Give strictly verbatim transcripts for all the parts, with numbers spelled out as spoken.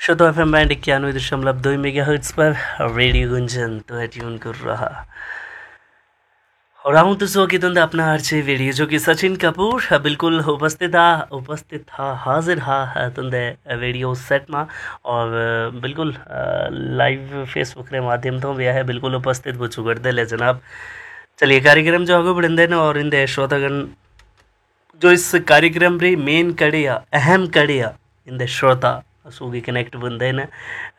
श्रोता F M band इक्यानवे दशमलव दो मेगा हर्ट्स पर रेडियो गुंजन तो है ट्यून कर रहा और आऊँ तो सो की तुंद अपना अर्चे वीडियो जो कि सचिन कपूर बिल्कुल उपस्थित था उपस्थित था हाजिर हा तुंदे वीडियो सेट में और बिल्कुल लाइव फेसबुक के माध्यम तो भी है बिल्कुल उपस्थित वो चुकर दे ले जनाब। चलिए कार्यक्रम जो आगे बढ़े ना और इन श्रोतागण जो इस कार्यक्रम री मेन कड़िया अहम कड़िया इन श्रोता सूगी कनेक्ट बंदे न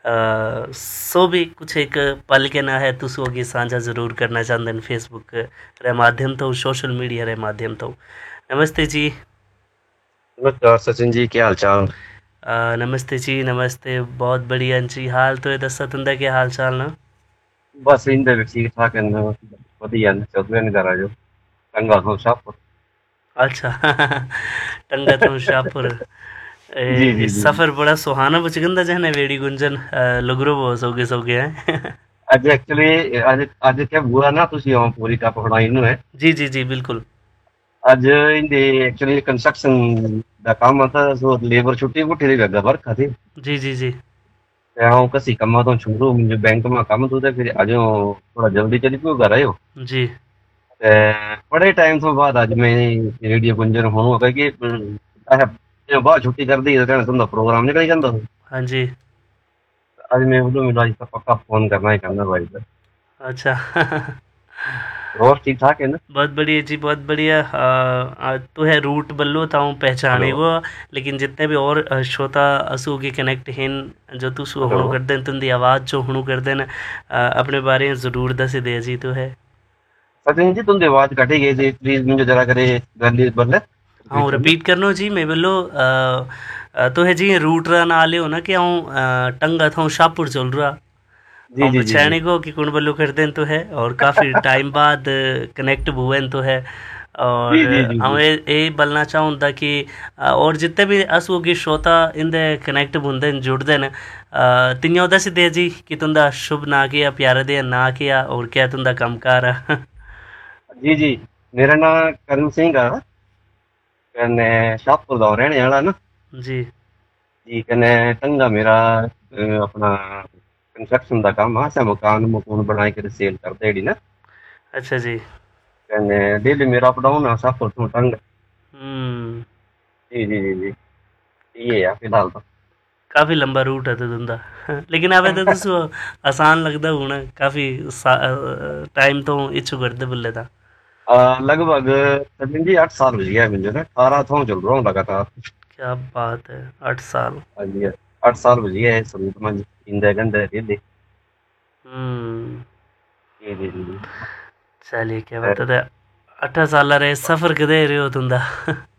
सो भी कुछ एक पल के ना है तो सोगी साझा ज़रूर करना चाहते हैं फेसबुक रे माध्यम तो सोशल मीडिया रे माध्यम तो। नमस्ते जी। नमस्कार सचिन जी, क्या हाल चाल? आ, नमस्ते जी नमस्ते, बहुत बढ़िया जी। हाल तो ये दसा तुंदा के हाल चाल ना? बस इंदे भी ठीक ठाक है ना, बढ़िया ने चल रहे ने जो टंगा हो शाहपुर। अच्छा टंगा तो शाहपुर। जी ए, जी जी। सफ़र बड़ा सुहाना बचगंदा जहने वेड़ी गुंजन लुगरो वो सोगे सोगे हैं आज एक्चुअली आज आज क्या हुआ ना, तुसी हम पूरी का पकड़ा इनू है। जी जी जी बिल्कुल। आज इंदे एक्चुअली कंस्ट्रक्शन दा काम आता सो लेबर छुट्टी को ठेरी गगा बरखा थी। जी जी जी ते हां कसी कम्मा तो छुड़ू मुझे बैंक में काम तो ते फिर आज थोड़ा जल्दी चली पियो घर आयो। जी। ते बड़े टाइम तो बाद आज मैं रेडियो गुंजन हूं कि है बहुत छुट्टी कर दी तो कहना प्रोग्राम निकल जाता। हाँ जी। आज मैं बोलूँ मिला इसका पक्का फोन करना ही करना भाई सर। अच्छा और ठीक ठाक है ना? बहुत बढ़िया जी बहुत बढ़िया। आ, आ, तो है रूट बल्लो ताऊं पहचाने हेलो वो, लेकिन जितने भी और आ, श्रोता असू के कनेक्ट हैं जो तू सु हुणु हेलो। कर देन तुंदी आवाज़ जो हुणु कर देन आ, अपने बारे में ज़रूर दस दे जी तो है। सचिन जी तुम आवाज कटी गई थी, प्लीज मुझे जरा करे गली बदले हाँ रिपीट करना। रिपीट करनो जी मैं बोलो आ, आ, तो है जी रूट रन आ लियो ना कि आऊँ टंगा था शाहपुर चल रहा जी हम जी जी जी पछाने को कि कौन बल्लू कर दें तो है और काफ़ी टाइम बाद कनेक्ट हुए तो है। और जी जी जी हम जी। ये बोलना चाहूँगा कि अ, और जितने भी असू की श्रोता इंदे कनेक्ट बुंदे न, जुड़ते न तिन्यों दस दे जी कि तुंदा शुभ ना किया प्यारे दे ना किया और क्या तुंदा कम कार है जी जी। मेरा नाम करण सिंह है। कन्ने शाहपुर दा रहने वाला ना। जी। जी कन्ने टंगा मेरा अ, अपना कंस्ट्रक्शन दा काम है, मकान मकून बनाई कर सेल करते जेडी ना। अच्छा जी। कन्ने डेली मेरा अप डाउन है शाहपुर तो टंगा। हम्म। जी जी जी जी। ये है फिलहाल तो। काफ़ी लंबा रूट है तो तुंदा लेकिन अब तो तुस आसान लगता होना काफ़ी टाइम तो इच्छू करते बुल्ले था। अ, लगभग सचिन जी आठ साल हो गया मुझे ना, अठारह था चल रहा हूँ लगातार। क्या बात है, आठ साल। हाँ जी, आठ साल हो गया है सरूप में जी, इंदे गंदे रेले। हम्म। जी जी जी जी। चलिए क्या अ, बता दे। अठा साल रहे सफ़र कदे रहे हो तुंदा